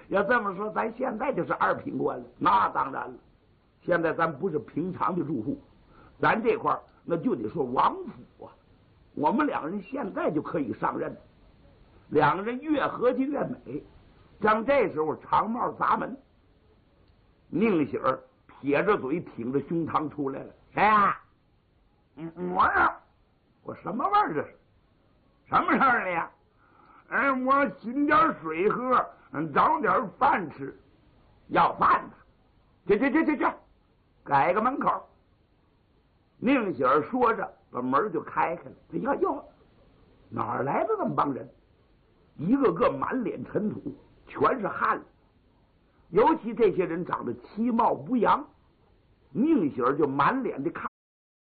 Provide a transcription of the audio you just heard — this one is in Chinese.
要这么说，咱现在就是二品官了。那当然了，现在咱不是平常的住户，咱这块儿那就得说王府啊。我们两人现在就可以上任，两个人越合计越美。正这时候，长帽砸门，宁喜儿撇着嘴，挺着胸膛出来了。谁呀？我呀，我什么味儿这是？什么事儿了呀？我寻点水喝，找点饭吃。要饭呢？去，改个门口。宁喜儿说着，把门就开开了。哟，哪儿来的这么帮人？一个个满脸尘土，全是汗。尤其这些人长得其貌不扬，宁喜儿就满脸的看